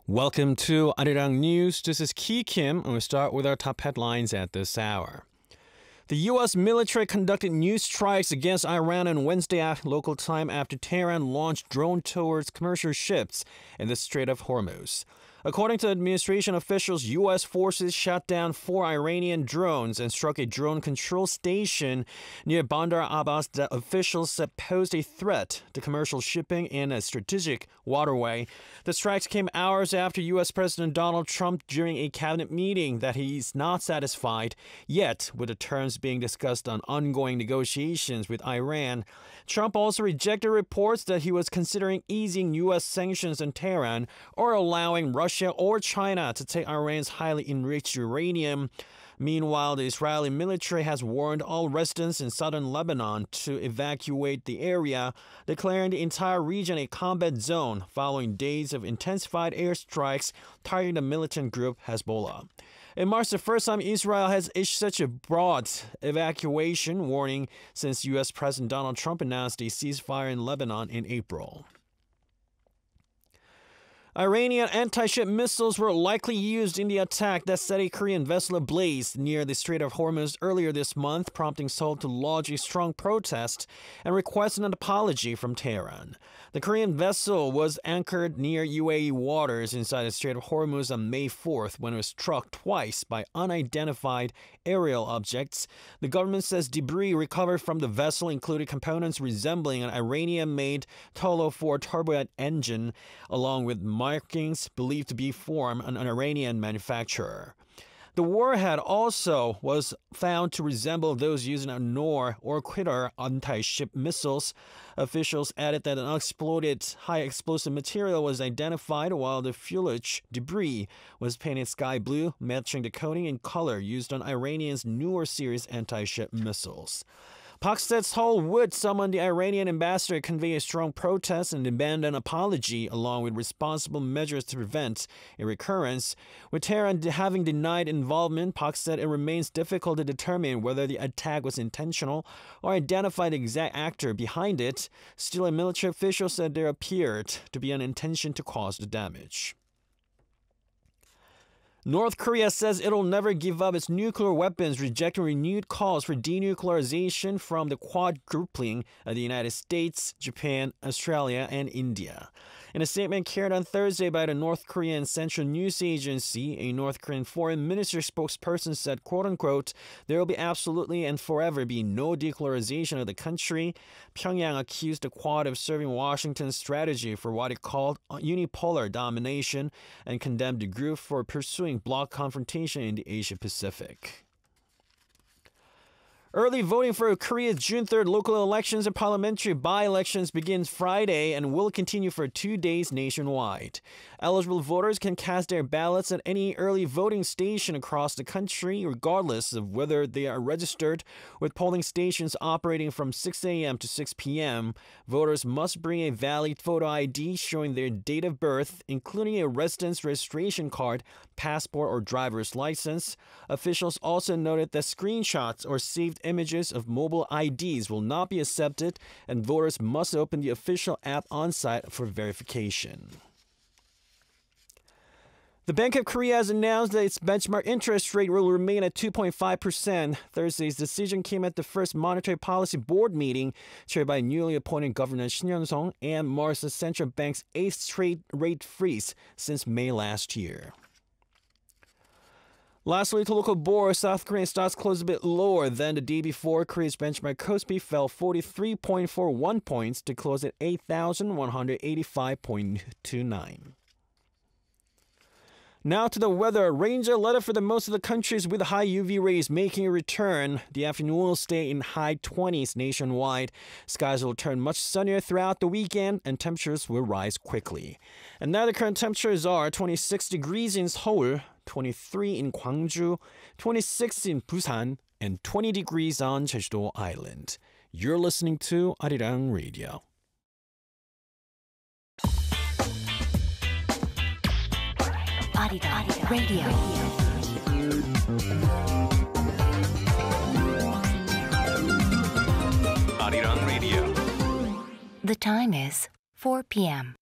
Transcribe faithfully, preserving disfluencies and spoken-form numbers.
Welcome to Arirang News. This is Ki Kim, and we start with our top headlines at this hour. The U S military conducted new strikes against Iran on Wednesday at local time after Tehran launched drone towards commercial ships in the Strait of Hormuz. According to administration officials, U S forces shot down four Iranian drones and struck a drone control station near Bandar Abbas that officials said posed a threat to commercial shipping in a strategic waterway. The strikes came hours after U S President Donald Trump during a cabinet meeting that he's not satisfied yet with the terms being discussed on ongoing negotiations with Iran. Trump also rejected reports that he was considering easing U S sanctions on Tehran or allowing Russia or China to take Iran's highly enriched uranium. Meanwhile, the Israeli military has warned all residents in southern Lebanon to evacuate the area, declaring the entire region a combat zone following days of intensified airstrikes targeting the militant group Hezbollah. It marks the first time Israel has issued such a broad evacuation warning since U S President Donald Trump announced a ceasefire in Lebanon in April. Iranian anti-ship missiles were likely used in the attack that set a Korean vessel ablaze near the Strait of Hormuz earlier this month, prompting Seoul to lodge a strong protest and request an apology from Tehran. The Korean vessel was anchored near U A E waters inside the Strait of Hormuz on May fourth when it was struck twice by unidentified aerial objects. The government says debris recovered from the vessel included components resembling an Iranian-made Tolo four turbojet engine, along with markings believed to be from an Iranian manufacturer. The warhead also was found to resemble those used in N O R or Quitter anti-ship missiles. Officials added that an unexploded high-explosive material was identified while the fuselage debris was painted sky blue, matching the coating and color used on Iranian's newer series anti-ship missiles. Pak said Seoul would summon the Iranian ambassador to convey a strong protest and demand an apology, along with responsible measures to prevent a recurrence. With Tehran having denied involvement, Pak said it remains difficult to determine whether the attack was intentional or identify the exact actor behind it. Still, a military official said there appeared to be an intention to cause the damage. North Korea says it'll never give up its nuclear weapons, rejecting renewed calls for denuclearization from the quadrupling of the United States, Japan, Australia, and India. In a statement carried on Thursday by the North Korean Central News Agency, a North Korean foreign ministry spokesperson said, quote-unquote, there will be absolutely and forever be no denuclearization of the country. Pyongyang accused the Quad of serving Washington's strategy for what it called unipolar domination and condemned the group for pursuing bloc confrontation in the Asia-Pacific. Early voting for Korea's June third local elections and parliamentary by-elections begins Friday and will continue for two days nationwide. Eligible voters can cast their ballots at any early voting station across the country, regardless of whether they are registered, with polling stations operating from six a.m. to six p.m. Voters must bring a valid photo I D showing their date of birth, including a residence registration card, passport, or driver's license. Officials also noted that screenshots or saved images of mobile I Ds will not be accepted, and voters must open the official app on site for verification. The Bank of Korea has announced that its benchmark interest rate will remain at two point five percent. Thursday's decision came at the first Monetary Policy Board meeting, chaired by newly appointed Governor Shin Yeon-sung, and marks the central bank's eighth straight rate freeze since May last year. Lastly, to local bourse, South Korean stocks closed a bit lower than the day before. Korea's benchmark Kospi fell forty-three point four one points to close at eight thousand one hundred eighty-five point two nine. Now to the weather. Rains are later for the most of the countries, with high U V rays making a return. The afternoon will stay in high twenties nationwide. Skies will turn much sunnier throughout the weekend, and temperatures will rise quickly. And now the current temperatures are twenty-six degrees in Seoul, twenty-three in Gwangju, twenty-six in Busan, and twenty degrees on Jeju-do Island. You're listening to Arirang Radio. Arirang Radio. Arirang Radio. The time is four p.m.